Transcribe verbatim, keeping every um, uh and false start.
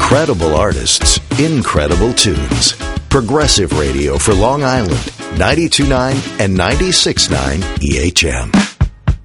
Incredible artists, incredible tunes. Progressive Radio for Long Island, ninety-two point nine and ninety-six point nine E H M.